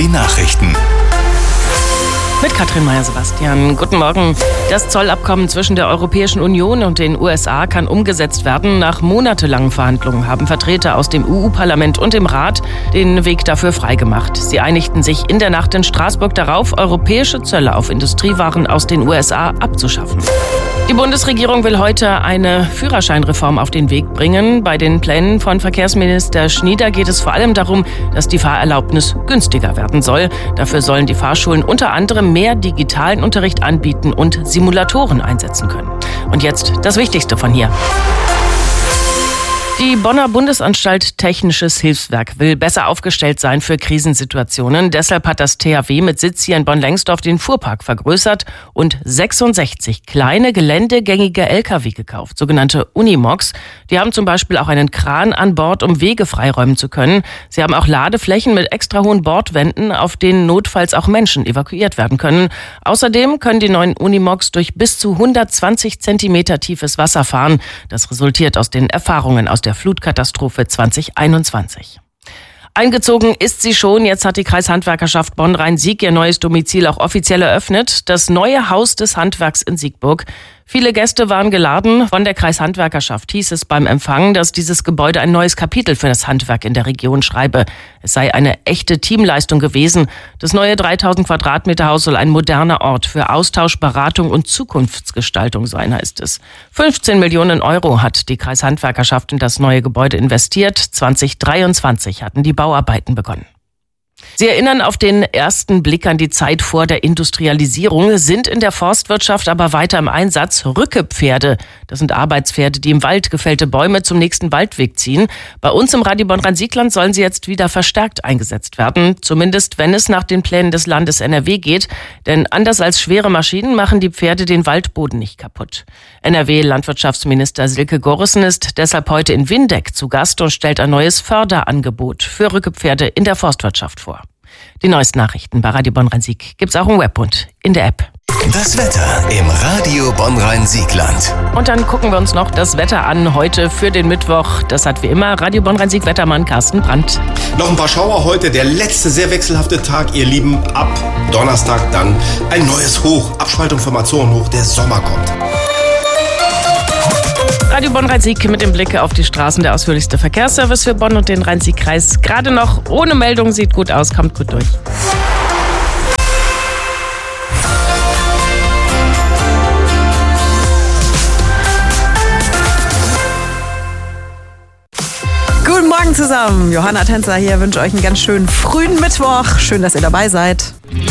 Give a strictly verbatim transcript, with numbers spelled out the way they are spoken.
Nachrichten. Mit Katrin Meyer-Sebastian. Guten Morgen. Das Zollabkommen zwischen der Europäischen Union und den U S A kann umgesetzt werden. Nach monatelangen Verhandlungen haben Vertreter aus dem E U-Parlament und dem Rat den Weg dafür freigemacht. Sie einigten sich in der Nacht in Straßburg darauf, europäische Zölle auf Industriewaren aus den U S A abzuschaffen. Die Bundesregierung will heute eine Führerscheinreform auf den Weg bringen. Bei den Plänen von Verkehrsminister Schnieder geht es vor allem darum, dass die Fahrerlaubnis günstiger werden soll. Dafür sollen die Fahrschulen unter anderem mehr digitalen Unterricht anbieten und Simulatoren einsetzen können. Und jetzt das Wichtigste von hier. Die Bonner Bundesanstalt Technisches Hilfswerk will besser aufgestellt sein für Krisensituationen. Deshalb hat das T H W mit Sitz hier in Bonn-Lengsdorf den Fuhrpark vergrößert und sechsundsechzig kleine geländegängige L K W gekauft, sogenannte Unimogs. Die haben zum Beispiel auch einen Kran an Bord, um Wege freiräumen zu können. Sie haben auch Ladeflächen mit extra hohen Bordwänden, auf denen notfalls auch Menschen evakuiert werden können. Außerdem können die neuen Unimogs durch bis zu hundertzwanzig Zentimeter tiefes Wasser fahren. Das resultiert aus den Erfahrungen aus der der Flutkatastrophe zwanzig einundzwanzig. Eingezogen ist sie schon. Jetzt hat die Kreishandwerkerschaft Bonn-Rhein-Sieg ihr neues Domizil auch offiziell eröffnet. Das neue Haus des Handwerks in Siegburg. Viele Gäste waren geladen. Von der Kreishandwerkerschaft hieß es beim Empfang, dass dieses Gebäude ein neues Kapitel für das Handwerk in der Region schreibe. Es sei eine echte Teamleistung gewesen. Das neue dreitausend Quadratmeter Haus soll ein moderner Ort für Austausch, Beratung und Zukunftsgestaltung sein, heißt es. fünfzehn Millionen Euro hat die Kreishandwerkerschaft in das neue Gebäude investiert. zwanzig dreiundzwanzig hatten die Bauarbeiten begonnen. Sie erinnern auf den ersten Blick an die Zeit vor der Industrialisierung, sind in der Forstwirtschaft aber weiter im Einsatz. Rückepferde, das sind Arbeitspferde, die im Wald gefällte Bäume zum nächsten Waldweg ziehen. Bei uns im Radio Bonn-Rhein-Sieg-Land sollen sie jetzt wieder verstärkt eingesetzt werden. Zumindest wenn es nach den Plänen des Landes N R W geht. Denn anders als schwere Maschinen machen die Pferde den Waldboden nicht kaputt. N R W-Landwirtschaftsminister Silke Gorissen ist deshalb heute in Windeck zu Gast und stellt ein neues Förderangebot für Rückepferde in der Forstwirtschaft vor. Die neuesten Nachrichten bei Radio Bonn-Rhein-Sieg gibt's auch im Web und in der App. Das Wetter im Radio Bonn-Rhein-Sieg-Land. Und dann gucken wir uns noch das Wetter an heute für den Mittwoch. Das hat wie immer Radio Bonn-Rhein-Sieg-Wettermann Carsten Brandt. Noch ein paar Schauer heute, der letzte sehr wechselhafte Tag, ihr Lieben. Ab Donnerstag dann ein neues Hoch, Abspaltung vom Azorenhoch, der Sommer kommt. Radio Bonn-Rhein-Sieg mit dem Blick auf die Straßen, der ausführlichste Verkehrsservice für Bonn und den Rhein-Sieg-Kreis. Gerade noch ohne Meldung, sieht gut aus, kommt gut durch. Guten Morgen zusammen, Johanna Tänzer hier, wünsche euch einen ganz schönen frühen Mittwoch. Schön, dass ihr dabei seid.